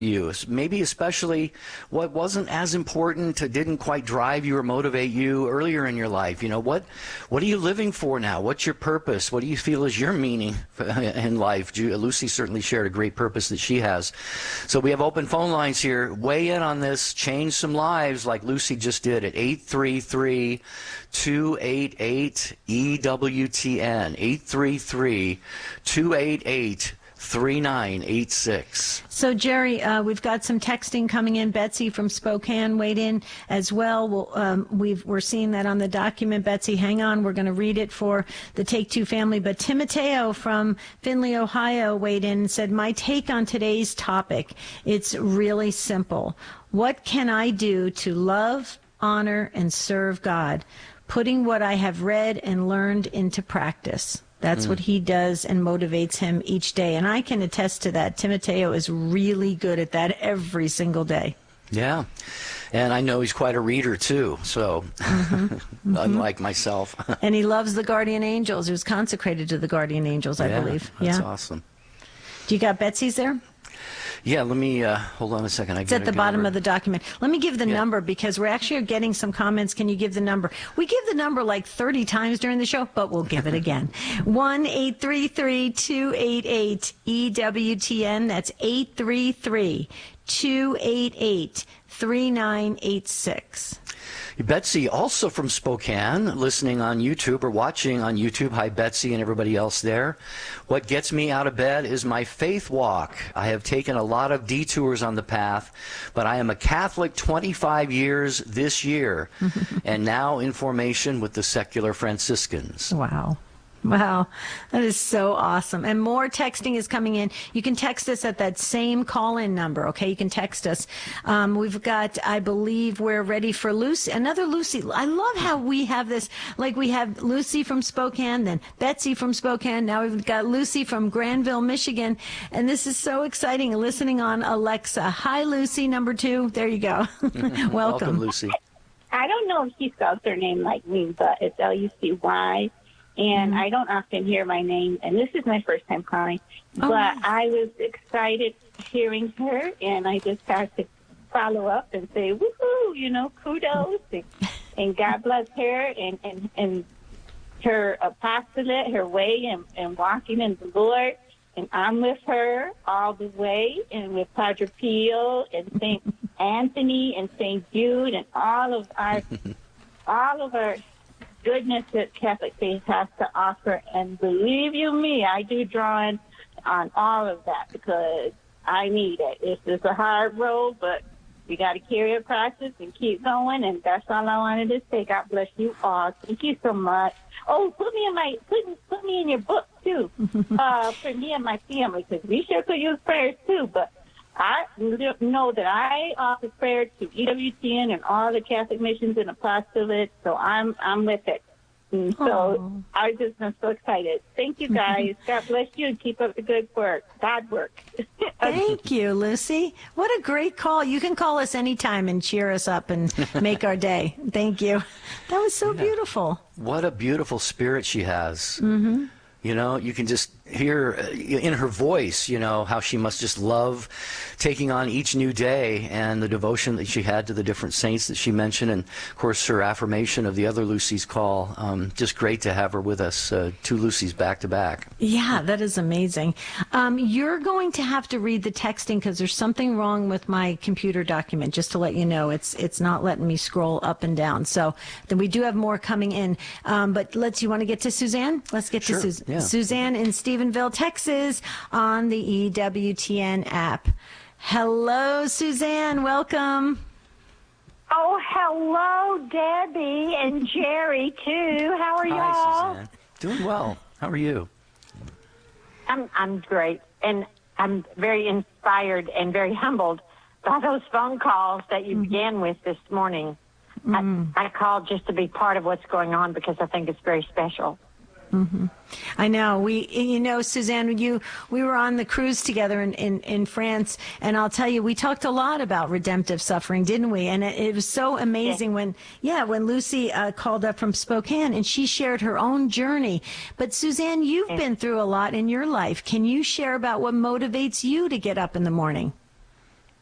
you, maybe especially what wasn't as important, didn't quite drive you or motivate you earlier in your life. What are you living for now? What's your purpose? What do you feel is your meaning in life? Lucy certainly shared a great purpose that she has. So we have open phone lines here. Weigh in on this, change some lives like Lucy just did at 833-288-EWTN, 833-288-3986. So, Jerry, we've got some texting coming in. Betsy from Spokane weighed in as well. We're seeing that on the document. Betsy, hang on. We're going to read it for the Take Two family. But Timoteo from Findlay, Ohio weighed in and said, my take on today's topic, it's really simple. What can I do to love, honor, and serve God, putting what I have read and learned into practice? That's what he does and motivates him each day. And I can attest to that. Timoteo is really good at that every single day. Yeah. And I know he's quite a reader, too, so unlike myself. And he loves the Guardian Angels. He was consecrated to the Guardian Angels, I believe. That's awesome. Do you got Betsy's there? Yeah, let me hold on a second. It's at the bottom of the document. Let me give the number because we're actually getting some comments. Can you give the number? We give the number like 30 times during the show, but we'll give it again. 1-833-288-EWTN. That's 833-288-3986. Betsy, also from Spokane, listening on YouTube or watching on YouTube. Hi, Betsy and everybody else there. What gets me out of bed is my faith walk. I have taken a lot of detours on the path, but I am a Catholic 25 years this year, and now in formation with the secular Franciscans. Wow. Wow, that is so awesome. And more texting is coming in. You can text us at that same call-in number, okay? You can text us. We've got, I believe we're ready for Lucy. Another Lucy. I love how we have this, like we have Lucy from Spokane, then Betsy from Spokane. Now we've got Lucy from Granville, Michigan. And this is so exciting, listening on Alexa. Hi, Lucy, number 2. There you go. Welcome, Lucy. I don't know if she spells her name like me, but it's Lucy. And I don't often hear my name, and this is my first time calling. But I was excited hearing her, and I just had to follow up and say, woohoo, kudos, and God bless her and her apostolate, her way and walking in the Lord. And I'm with her all the way, and with Padre Pio and St. Anthony and St. Jude and all of our goodness that Catholic faith has to offer. And believe you me, I do draw on all of that because I need it. It's a hard road, but we got to carry a process and keep going. And that's all I wanted to say. God bless you all. Thank you so much. Oh, put me in your book too, for me and my family, because we sure could use prayers too. But I know that I offer prayer to EWTN and all the Catholic missions and apostolates, so I'm with it. And so I just am so excited. Thank you, guys. God bless you and keep up the good work. God work. Thank you, Lucy. What a great call. You can call us anytime and cheer us up and make our day. Thank you. That was so beautiful. What a beautiful spirit she has. You can just hear in her voice, how she must just love taking on each new day and the devotion that she had to the different saints that she mentioned. And, of course, her affirmation of the other Lucy's call. Just great to have her with us, 2 Lucys back to back. Yeah, that is amazing. You're going to have to read the texting because there's something wrong with my computer document, just to let you know. It's not letting me scroll up and down. So then we do have more coming in. But you want to get to Suzanne? Let's get to Suzanne. Yeah. Suzanne in Stephenville, Texas, on the EWTN app. Hello, Suzanne. Welcome. Oh, hello, Debbie and Jerry, too. How are y'all? Hi, Suzanne. Doing well. How are you? I'm great, and I'm very inspired and very humbled by those phone calls that you began with this morning. I called just to be part of what's going on because I think it's very special. I know. Suzanne, we were on the cruise together in France, and I'll tell you, we talked a lot about redemptive suffering, didn't we? And it was so amazing when Lucy called up from Spokane, and she shared her own journey. But Suzanne, you've been through a lot in your life. Can you share about what motivates you to get up in the morning?